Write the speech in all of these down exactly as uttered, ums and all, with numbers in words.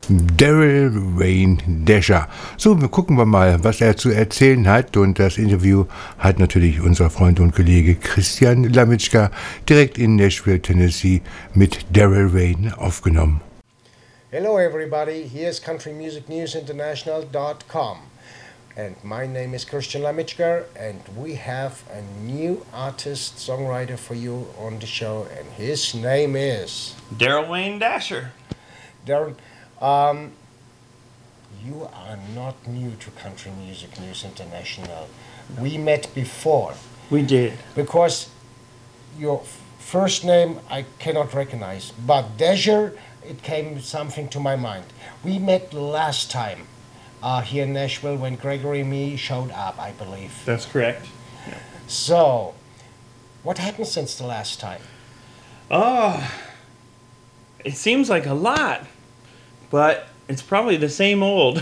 Daryl Wayne Dasher. So, gucken wir mal, was er zu erzählen hat. Und das Interview hat natürlich unser Freund und Kollege Christian Lamitschka direkt in Nashville, Tennessee mit Daryl Wayne aufgenommen. Hello everybody, here's country music news international dot com. And my name is Christian Lamitschka, and we have a new artist, songwriter for you on the show, and his name is... Daryl Wayne Dasher. Daryl, um, you are not new to Country Music News International. We met before. We did. Because your f- first name I cannot recognize, but Dasher, it came something to my mind. We met last time. Uh, here in Nashville when Gregory Me showed up, I believe. That's correct. Yeah. So, what happened since the last time? Oh, it seems like a lot, but it's probably the same old.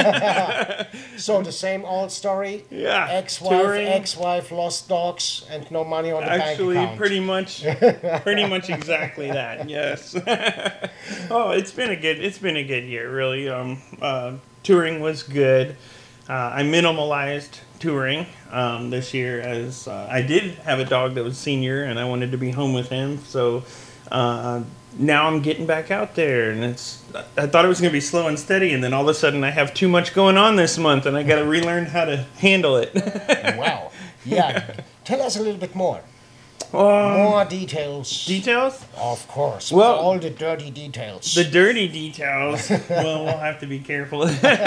So the same old story? Yeah. Ex-wife, touring. ex-wife, lost dogs, and no money on the Actually, bank account. pretty much, pretty much exactly that. Yes. Oh, it's been a good, it's been a good year, really. Um, uh, touring was good. Uh, I minimalized touring um, this year as uh, I did have a dog that was senior, and I wanted to be home with him. So uh, now I'm getting back out there, and it's. I thought it was going to be slow and steady, and then all of a sudden I have too much going on this month, and I got to relearn how to handle it. Wow. Yeah. Tell us a little bit more. Um, More details. Details? Of course. Well- all the dirty details. The dirty details. Well, we'll have to be careful.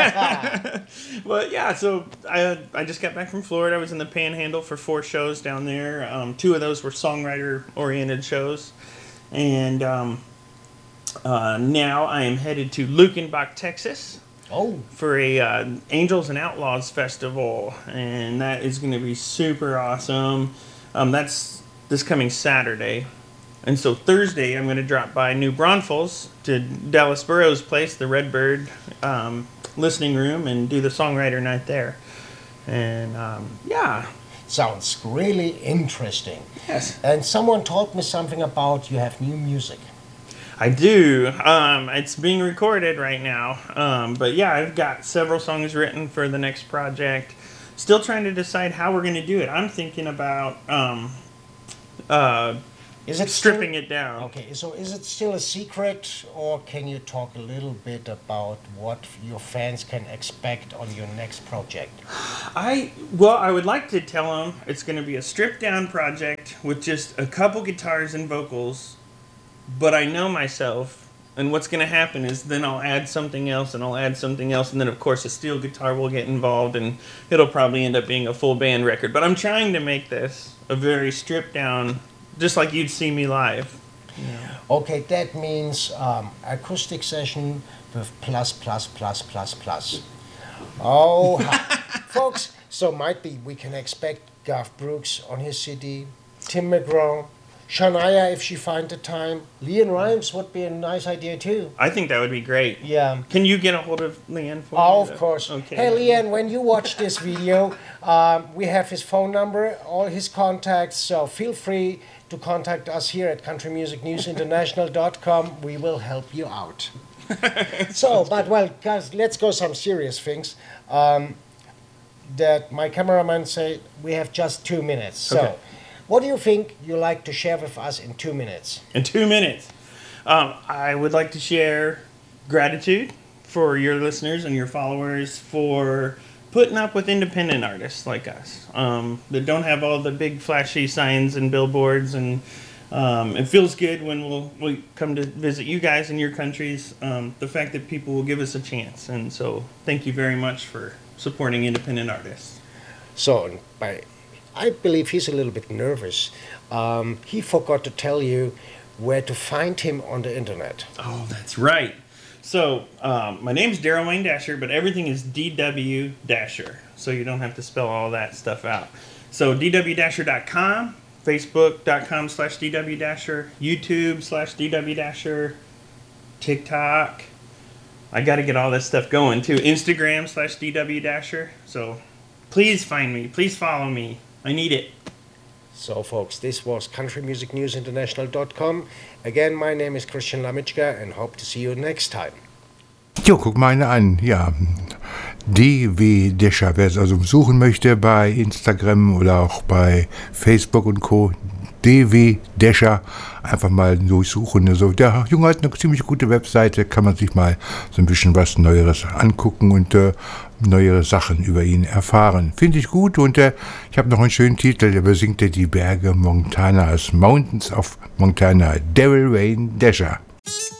But yeah, so I I just got back from Florida. I was in the Panhandle for four shows down there. Um, two of those were songwriter-oriented shows, and um, uh, now I am headed to Lukenbach, Texas, Oh, for a uh, Angels and Outlaws festival, and that is going to be super awesome. Um, that's this coming Saturday. And so Thursday, I'm going to drop by New Braunfels to Dallas Burrows' place, the Redbird um, listening room, and do the songwriter night there. And um, yeah. sounds really interesting. Yes. And someone told me something about you have new music. I do. Um, it's being recorded right now. Um, but yeah, I've got several songs written for the next project. Still trying to decide how we're going to do it. I'm thinking about um, uh, Is it stripping still, it down. Okay, so is it still a secret, or can you talk a little bit about what your fans can expect on your next project? I well, I would like to tell them it's going to be a stripped down project with just a couple guitars and vocals. But I know myself, and what's going to happen is then I'll add something else, and I'll add something else, and then of course a steel guitar will get involved, and it'll probably end up being a full band record. But I'm trying to make this a very stripped down, just like you'd see me live. Yeah. Okay, that means um, acoustic session with plus, plus, plus, plus, plus. Oh, ha- folks, so might be we can expect Garth Brooks on his C D, Tim McGraw, Shania if she find the time, Leanne Rimes would be a nice idea too. I think that would be great. Yeah. Can you get a hold of Leanne for Oh, me? of course. Okay. Hey, Leanne, when you watch this video, um, we have his phone number, all his contacts, so feel free to contact us here at country music news international dot com. We will help you out. So, but well, guys, let's go some serious things. Um, that my cameraman say we have just two minutes. So, Okay. what do you think you like to share with us in two minutes? In two minutes, um, I would like to share gratitude for your listeners and your followers for putting up with independent artists like us um, that don't have all the big flashy signs and billboards. And um, it feels good when we'll, we come to visit you guys in your countries, um, the fact that people will give us a chance. And so thank you very much for supporting independent artists. So, by I believe he's a little bit nervous. Um, he forgot to tell you where to find him on the internet. Oh, that's right. So, um, my name's Daryl Wayne Dasher, but everything is D W Dasher, so you don't have to spell all that stuff out. So, D W Dasher dot com, Facebook dot com slash D W Dasher, YouTube slash D W Dasher, TikTok. I got to get all this stuff going, too. Instagram slash D W Dasher. So, please find me. Please follow me. I need it. So, folks, this was country music news international dot com. Again, my name is Christian Lamitschka, and hope to see you next time. Jo, guck mal eine an, ja. D W Descher, wer es also suchen möchte bei Instagram oder auch bei Facebook und Co. D W Descher, einfach mal durchsuchen. Also der Junge hat eine ziemlich gute Webseite, kann man sich mal so ein bisschen was Neueres angucken und äh, neuere Sachen über ihn erfahren. Finde ich gut und äh, ich habe noch einen schönen Titel, der besingt die Berge Montanas, Mountains of Montana, Daryl Wayne Descher.